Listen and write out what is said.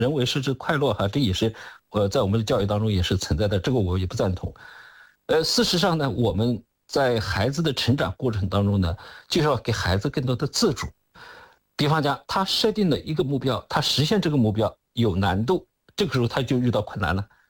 人为设置快乐哈，这也是在我们的教育当中也是存在的，这个我也不赞同。事实上呢，我们在孩子的成长过程当中呢，就是要给孩子更多的自主。比方讲，他设定了一个目标，他实现这个目标有难度，这个时候他就遇到困难了。